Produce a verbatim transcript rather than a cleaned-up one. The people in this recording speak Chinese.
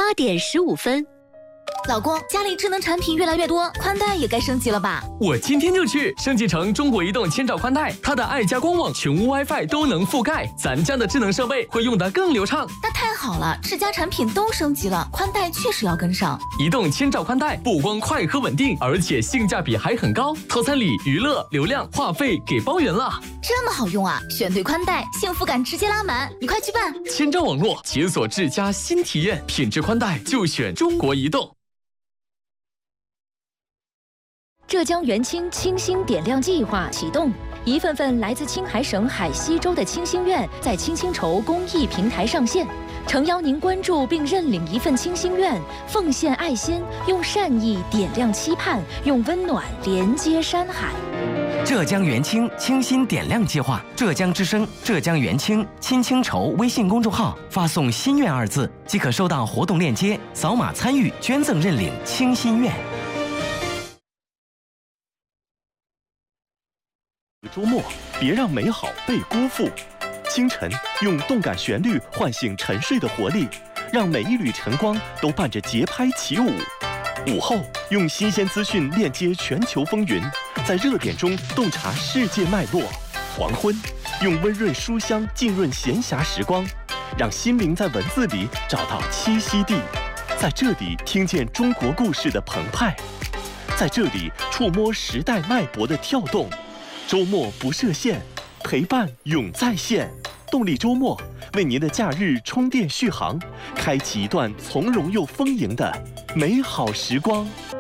八点十五分。 老公，家里智能产品越来越多，宽带也该升级了吧？ 我今天就去升级成中国移动千兆宽带，它的爱家官网、全屋 WiFi 都能覆盖，咱家的智能设备会用得更流畅。 那太好了，智家产品都升级了，宽带确实要跟上。 移动千兆宽带不光快和稳定，而且性价比还很高，套餐里娱乐、流量、话费给包圆了。 这么好用啊！选对宽带，幸福感直接拉满，你快去办！ 千兆网络解锁智家新体验，品质宽带就选中国移动。 浙江元清清新点亮计划启动，一份份来自青海省海西州的清心愿在青青筹公益平台上线，诚邀您关注并认领一份清心愿，奉献爱心，用善意点亮期盼，用温暖连接山海。 浙江元清清新点亮计划，浙江之声、浙江元清青青筹微信公众号发送“心愿”二字，即可收到活动链接，扫码参与捐赠认领清心愿。 周末，别让美好被辜负。清晨，用动感旋律唤醒沉睡的活力，让每一缕晨光都伴着节拍起舞。午后，用新鲜资讯链接全球风云，在热点中洞察世界脉络。黄昏，用温润书香浸润闲暇时光，让心灵在文字里找到栖息地，在这里听见中国故事的澎湃，在这里触摸时代脉搏的跳动。周末不设限，陪伴永在线。动力周末为您的假日充电续航，开启一段从容又丰盈的美好时光。